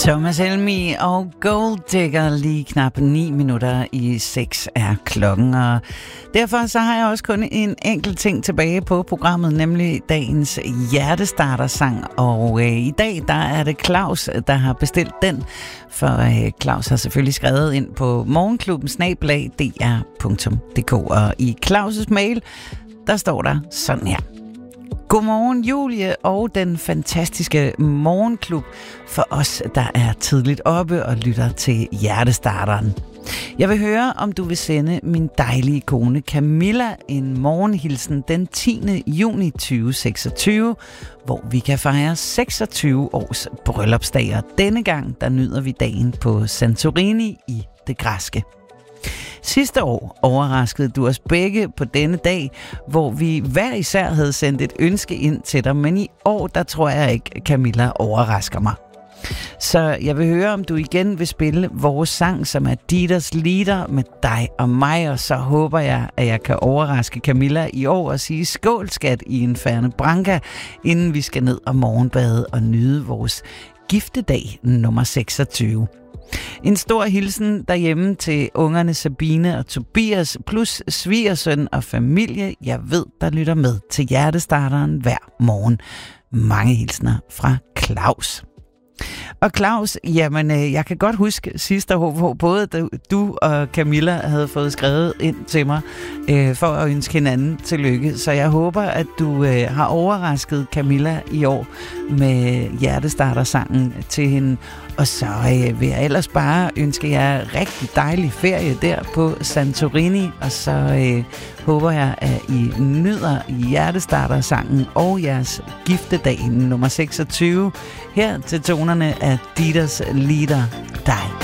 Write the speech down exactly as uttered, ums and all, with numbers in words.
Thomas Helmig og Gold Digger, lige knap ni minutter i seks er klokken, og derfor så har jeg også kun en enkelt ting tilbage på programmet, nemlig dagens hjertestartersang, og øh, i dag der er det Claus, der har bestilt den, for øh, Claus har selvfølgelig skrevet ind på morgenklubben snabel-a d r punktum d k, og i Claus' mail, der står der sådan her: Godmorgen Julie og den fantastiske morgenklub for os, der er tidligt oppe og lytter til hjertestarteren. Jeg vil høre, om du vil sende min dejlige kone Camilla en morgenhilsen den tiende juni tyve seksogtyve, hvor vi kan fejre seksogtyve års bryllupsdag, og denne gang der nyder vi dagen på Santorini i det græske. Sidste år overraskede du os begge på denne dag, hvor vi hver især havde sendt et ønske ind til dig, men i år, der tror jeg ikke, Camilla overrasker mig. Så jeg vil høre, om du igen vil spille vores sang, som er Dieters Lieder med dig og mig, og så håber jeg, at jeg kan overraske Camilla i år og sige skål, skat, i Inferne Branca, inden vi skal ned og morgenbade og nyde vores giftedag nummer seksogtyve. En stor hilsen derhjemme til ungerne Sabine og Tobias, plus svigersøn og familie, jeg ved, der lytter med til hjertestarteren hver morgen. Mange hilsner fra Claus. Og Claus, jamen jeg kan godt huske sidste år, hvor både du og Camilla havde fået skrevet ind til mig øh, for at ønske hinanden tillykke. Så jeg håber, at du øh, har overrasket Camilla i år med hjertestartersangen til hende. Og så øh, vil jeg ellers bare ønske jer rigtig dejlig ferie der på Santorini. Og så øh, håber jeg, at I nyder hjertestartersangen og jeres giftedag nummer seksogtyve her til tonerne af Dieters Lieder, dig.